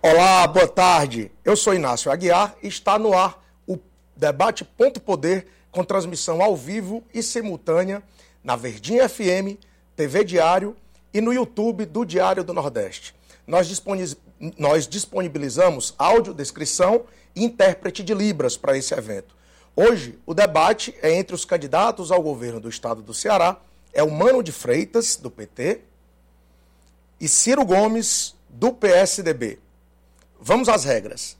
Olá, boa tarde. Eu sou Inácio Aguiar e está no ar o Debate Ponto Poder com transmissão ao vivo e simultânea na Verdinha FM, TV Diário e no YouTube do Diário do Nordeste. Nós disponibilizamos audiodescrição e intérprete de Libras para esse evento. Hoje, o debate é entre os candidatos ao governo do estado do Ceará, Eumano de Freitas, do PT, e Ciro Gomes, do PSDB. Vamos às regras.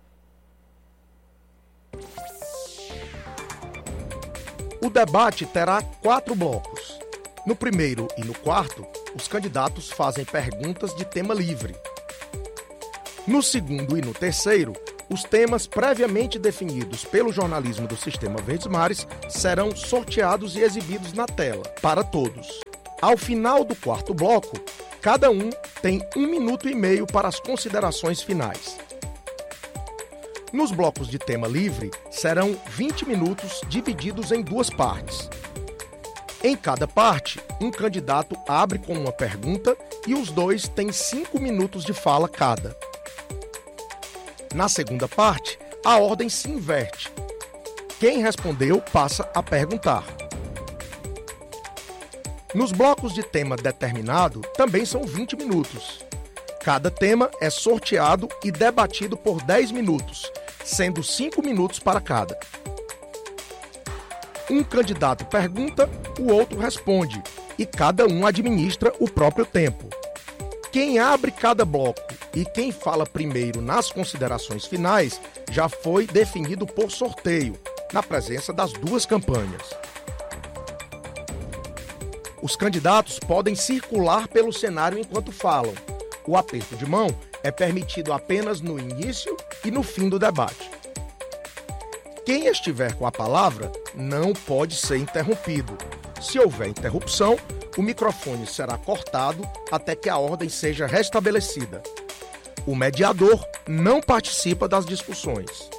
O debate terá 4 blocos. No primeiro e no quarto, os candidatos fazem perguntas de tema livre. No segundo e no terceiro, os temas previamente definidos pelo jornalismo do Sistema Verdes Mares serão sorteados e exibidos na tela, para todos. Ao final do quarto bloco, cada um tem 1 minuto e meio para as considerações finais. Nos blocos de tema livre, serão 20 minutos divididos em 2 partes. Em cada parte, um candidato abre com uma pergunta e os dois têm 5 minutos de fala cada. Na segunda parte, a ordem se inverte. Quem respondeu passa a perguntar. Nos blocos de tema determinado, também são 20 minutos. Cada tema é sorteado e debatido por 10 minutos, sendo 5 minutos para cada. Um candidato pergunta, o outro responde, e cada um administra o próprio tempo. Quem abre cada bloco e quem fala primeiro nas considerações finais já foi definido por sorteio, na presença das 2 campanhas. Os candidatos podem circular pelo cenário enquanto falam. O aperto de mão é permitido apenas no início e no fim do debate. Quem estiver com a palavra não pode ser interrompido. Se houver interrupção, o microfone será cortado até que a ordem seja restabelecida. O mediador não participa das discussões.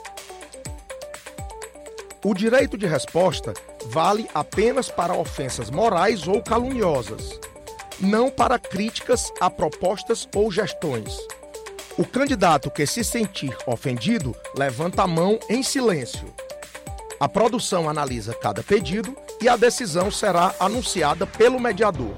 O direito de resposta vale apenas para ofensas morais ou caluniosas, não para críticas a propostas ou gestões. O candidato que se sentir ofendido levanta a mão em silêncio. A produção analisa cada pedido e a decisão será anunciada pelo mediador.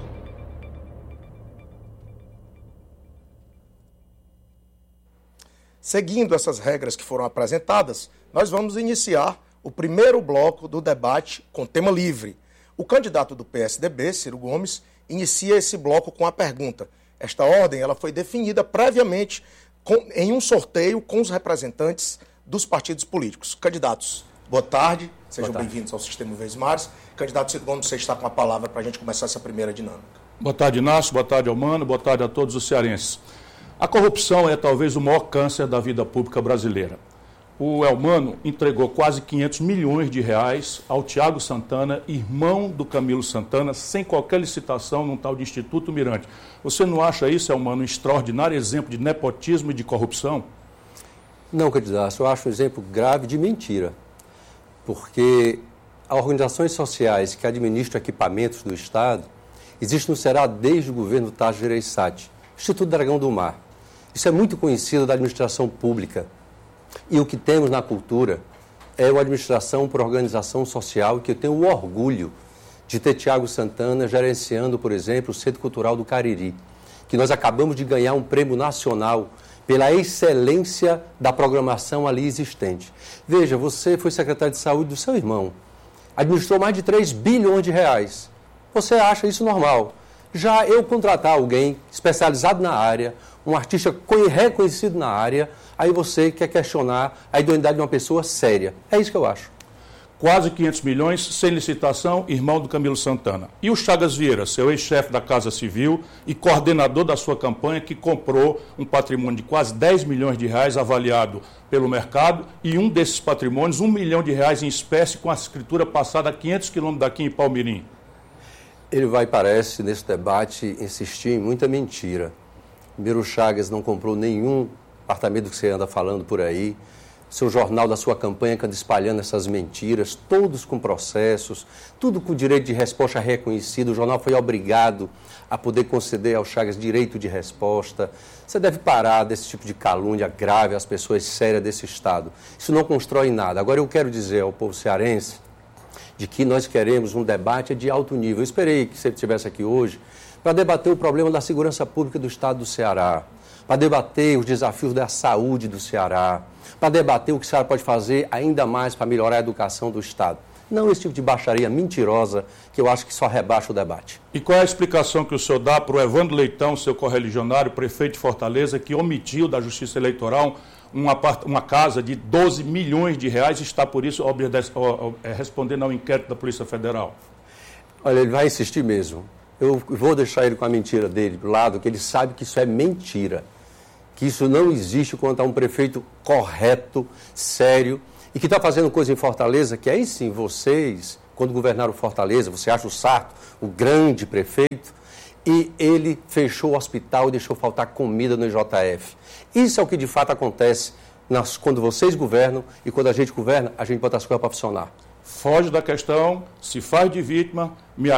Seguindo essas regras que foram apresentadas, nós vamos iniciar o primeiro bloco do debate com tema livre. O candidato do PSDB, Ciro Gomes, inicia esse bloco com a pergunta. Esta ordem ela foi definida previamente em um sorteio com os representantes dos partidos políticos. Candidatos, boa tarde, sejam bem-vindos ao Sistema Verdes Mares. Candidato Ciro Gomes, você está com a palavra para a gente começar essa primeira dinâmica. Boa tarde, Inácio, boa tarde, Eumano, boa tarde a todos os cearenses. A corrupção é talvez o maior câncer da vida pública brasileira. O Eumano entregou quase 500 milhões de reais ao Tiago Santana, irmão do Camilo Santana, sem qualquer licitação num tal de Instituto Mirante. Você não acha isso, Eumano, um extraordinário exemplo de nepotismo e de corrupção? Não, candidato, eu acho um exemplo grave de mentira, porque as organizações sociais que administram equipamentos do Estado existem no Ceará desde o governo Tasso Gereissati, Instituto Dragão do Mar. Isso é muito conhecido da administração pública. E o que temos na cultura é uma administração por organização social, que eu tenho o orgulho de ter Tiago Santana gerenciando, por exemplo, o Centro Cultural do Cariri, que nós acabamos de ganhar um prêmio nacional pela excelência da programação ali existente. Veja, você foi secretário de saúde do seu irmão, administrou mais de 3 bilhões de reais. Você acha isso normal? Já eu contratar alguém especializado na área, um artista reconhecido na área, aí você quer questionar a idoneidade de uma pessoa séria. É isso que eu acho. Quase 500 milhões, sem licitação, irmão do Camilo Santana. E o Chagas Vieira, seu ex-chefe da Casa Civil e coordenador da sua campanha, que comprou um patrimônio de quase 10 milhões de reais avaliado pelo mercado, e um desses patrimônios, 1 milhão de reais em espécie, com a escritura passada a 500 quilômetros daqui em Palmirim. Ele vai, parece, nesse debate, insistir em muita mentira. Primeiro, o Chagas não comprou nenhum apartamento que você anda falando por aí. seu jornal da sua campanha que anda espalhando essas mentiras, todos com processos, tudo com direito de resposta reconhecido. O jornal foi obrigado a poder conceder ao Chagas direito de resposta. Você deve parar desse tipo de calúnia grave às pessoas sérias desse Estado. Isso não constrói nada. Agora eu quero dizer ao povo cearense de que nós queremos um debate de alto nível. Eu esperei que você estivesse aqui hoje para debater o problema da segurança pública do Estado do Ceará, para debater os desafios da saúde do Ceará, para debater o que o Ceará pode fazer ainda mais para melhorar a educação do Estado. Não esse tipo de baixaria mentirosa que eu acho que só rebaixa o debate. E qual é a explicação que o senhor dá para o Evandro Leitão, seu correligionário, prefeito de Fortaleza, que omitiu da Justiça Eleitoral uma casa de 12 milhões de reais e está, por isso, respondendo ao inquérito da Polícia Federal? Olha, ele vai insistir mesmo. Eu vou deixar ele com a mentira dele do lado, que ele sabe que isso é mentira, que isso não existe quanto a um prefeito correto, sério, e que está fazendo coisa em Fortaleza, que aí sim, vocês, quando governaram Fortaleza, você acha o Sarto, o grande prefeito, e ele fechou o hospital e deixou faltar comida no IJF. Isso é o que de fato acontece quando vocês governam e quando a gente governa, a gente bota as coisas para funcionar. Foge da questão, se faz de vítima, me